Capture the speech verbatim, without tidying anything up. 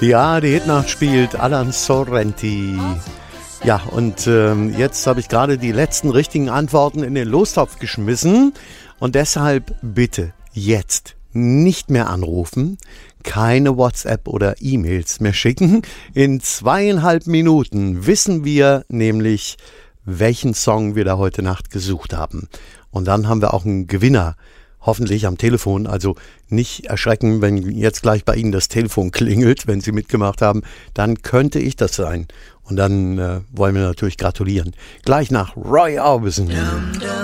Ja, die Hitnacht spielt Alan Sorrenti. Ja, und ähm, jetzt habe ich gerade die letzten richtigen Antworten in den Lostopf geschmissen. Und deshalb bitte jetzt nicht mehr anrufen, keine WhatsApp oder E-Mails mehr schicken. In zweieinhalb Minuten wissen wir nämlich, welchen Song wir da heute Nacht gesucht haben. Und dann haben wir auch einen Gewinner, hoffentlich am Telefon. Also nicht erschrecken, wenn jetzt gleich bei Ihnen das Telefon klingelt, wenn Sie mitgemacht haben. Dann könnte ich das sein. Und dann äh, wollen wir natürlich gratulieren. Gleich nach Roy Orbison.